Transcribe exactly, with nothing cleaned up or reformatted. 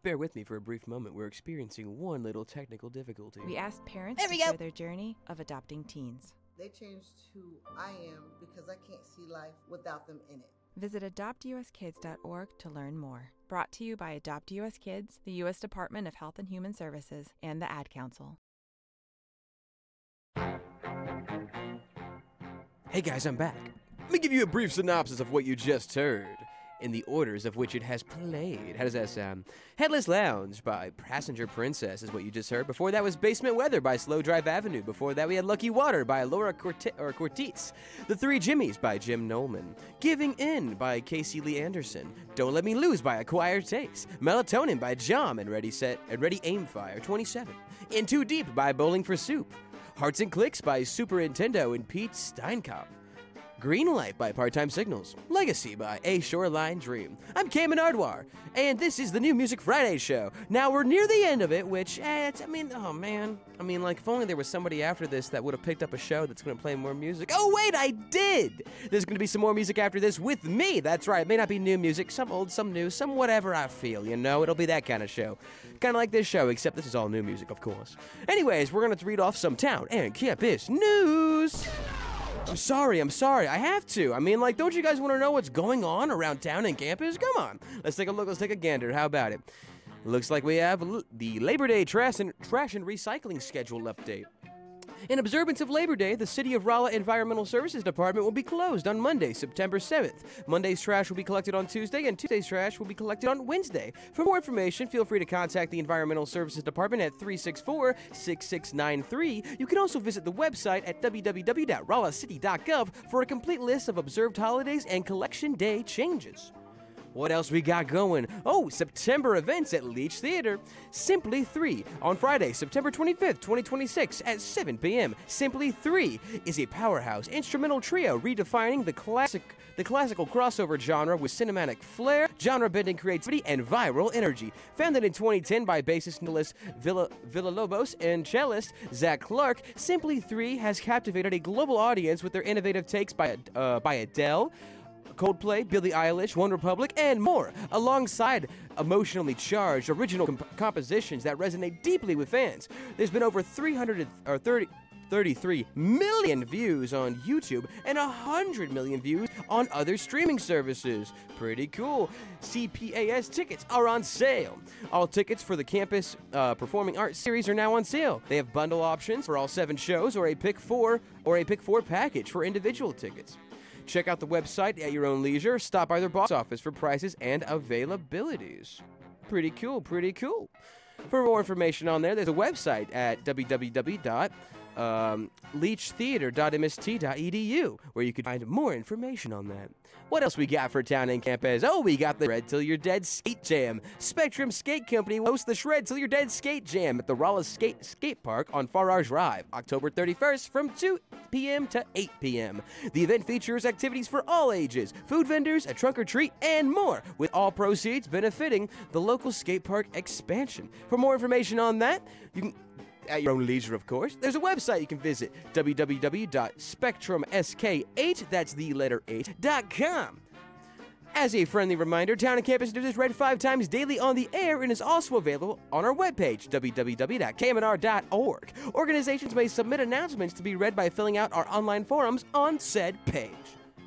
Bear with me for a brief moment. We're experiencing one little technical difficulty. We asked parents There to we go. share their journey of adopting teens. They changed who I am because I can't see life without them in it. Visit adopt u s kids dot org to learn more. Brought to you by Adopt U S Kids, the U S Department of Health and Human Services, and the Ad Council. Hey guys, I'm back. Let me give you a brief synopsis of what you just heard, in the orders of which it has played. How does that sound? Headless Lounge by Passenger Princess is what you just heard. Before that was Basement Weather by Slow Drive Avenue. Before that we had Lucky Water by Laura Corte- or Cortez. The Three Jimmies by Jim Nolman. Giving In by Casey Lee Anderson. Don't Let Me Lose by Acquired Taste. Melatonin by Jom and Ready Set and Ready Aim Fire twenty-seven. In Too Deep by Bowling for Soup. Hearts and Clicks by Super Nintendo and Pete Steinkopf. Green Light by Part-Time Signals. Legacy by A Shoreline Dream. I'm Cayman Ardwar, and this is the New Music Friday show. Now, we're near the end of it, which, eh, it's, I mean, oh man. I mean, like, if only there was somebody after this that would have picked up a show that's going to play more music. Oh, wait, I did! There's going to be some more music after this with me. That's right, it may not be new music, some old, some new, some whatever I feel, you know? It'll be that kind of show. Kind of like this show, except this is all new music, of course. Anyways, we're going to read off some town and campus news. I'm sorry, I'm sorry, I have to. I mean, like, don't you guys want to know what's going on around town and campus? Come on, let's take a look, let's take a gander, how about it? Looks like we have l- the Labor Day trash and, trash and recycling schedule update. In observance of Labor Day, the City of Rolla Environmental Services Department will be closed on Monday, September seventh. Monday's trash will be collected on Tuesday, and Tuesday's trash will be collected on Wednesday. For more information, feel free to contact the Environmental Services Department at three six four, six six nine three. You can also visit the website at w w w dot rolla city dot gov for a complete list of observed holidays and collection day changes. What else we got going? Oh, September events at Leach Theater. Simply three on Friday, September twenty-fifth, twenty twenty-six at seven p.m. Simply three is a powerhouse instrumental trio redefining the classic, the classical crossover genre with cinematic flair, genre-bending creativity, and viral energy. Founded in twenty ten by bassist Nicholas Villa, Villalobos and cellist Zach Clark, Simply three has captivated a global audience with their innovative takes by, uh, by Adele, Coldplay, Billie Eilish, One Republic, and more, alongside emotionally charged original comp- compositions that resonate deeply with fans. There's been over three hundred or thirty, thirty-three million views on YouTube and one hundred million views on other streaming services. Pretty cool. C P A S tickets are on sale. All tickets for the Campus uh, Performing Arts Series are now on sale. They have bundle options for all seven shows, or a pick four or a pick four package for individual tickets. Check out the website at your own leisure. Stop by their box office for prices and availabilities. Pretty cool, pretty cool. For more information on there, there's a website at w w w dot leach theater dot m s t dot e d u where you can find more information on that. What else we got for town and campus? Oh, we got the Shred Till You're Dead Skate Jam. Spectrum Skate Company hosts the Shred Till You're Dead Skate Jam at the Rolla Skate Skate Park on Farrar Drive, October thirty-first from two p.m. to eight p.m. The event features activities for all ages, food vendors, a trunk or treat, and more, with all proceeds benefiting the local skate park expansion. For more information on that, you can at your own leisure, of course. There's a website you can visit, w w w dot spectrum s k eight, that's the letter eight, dot com. As a friendly reminder, Town and Campus News is read five times daily on the air and is also available on our webpage, w w w dot k m n r dot org. Organizations may submit announcements to be read by filling out our online forums on said page.